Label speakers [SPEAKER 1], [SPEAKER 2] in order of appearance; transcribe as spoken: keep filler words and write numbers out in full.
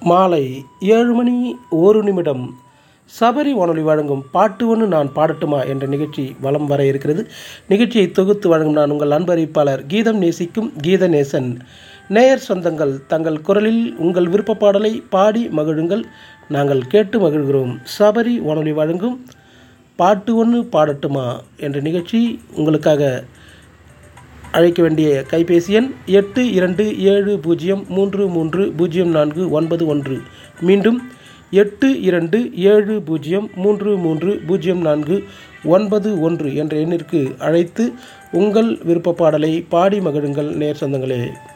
[SPEAKER 1] மாலை ஏழு மணி ஒரு நிமிடம். சபரி வானொலி வழங்கும் பாட்டு ஒன்று நான் பாடட்டுமா என்ற நிகழ்ச்சி வலம் வர இருக்கிறது. நிகழ்ச்சியை தொகுத்து வழங்கும் நான் உங்கள் அன்பறிவிப்பாளர் கீதம் நேசிக்கும் கீதநேசன். நேயர் சொந்தங்கள் தங்கள் குரலில் உங்கள் விருப்ப பாடலை பாடி மகிழுங்கள், நாங்கள் கேட்டு மகிழ்கிறோம். சபரி வானொலி வழங்கும் பாட்டு ஒன்று பாடட்டுமா என்ற நிகழ்ச்சி உங்களுக்காக. அழைக்க வேண்டிய கைபேசி எண் எட்டு இரண்டு ஏழு பூஜ்ஜியம் மூன்று மூன்று பூஜ்ஜியம் நான்கு ஒன்பது ஒன்று. மீண்டும் எட்டு இரண்டு ஏழு பூஜ்ஜியம் மூன்று மூன்று பூஜ்ஜியம் நான்கு ஒன்பது ஒன்று என்ற எண்ணிற்கு அழைத்து உங்கள் விருப்ப பாடலை பாடி மகிழுங்கள் நேர் சொந்தங்களே.